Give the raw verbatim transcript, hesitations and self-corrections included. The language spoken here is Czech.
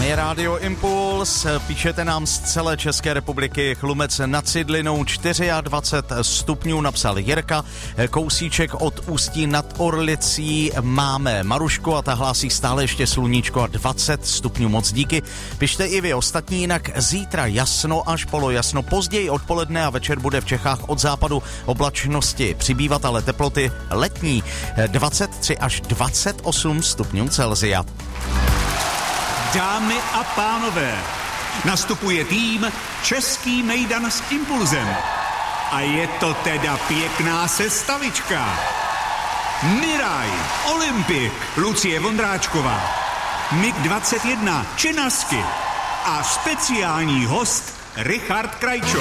My Rádio Impuls, píšete nám z celé České republiky, Chlumec nad Cidlinou dvacet čtyři stupňů, napsal Jirka, kousíček od Ústí nad Orlicí máme Marušku a ta hlásí stále ještě sluníčko a dvacet stupňů, moc díky. Pište i vy ostatní, jinak zítra jasno až polojasno, později odpoledne a večer bude v Čechách od západu oblačnosti přibývat, ale teploty letní dvacet tři až dvacet osm stupňů Celsia. Dámy a pánové, nastupuje tým Český mejdan s Impulzem. A je to teda pěkná sestavička. Miraj, Olympik, Lucie Vondráčková, Mig dvacet jedna, Čenasky a speciální host Richard Krajčo.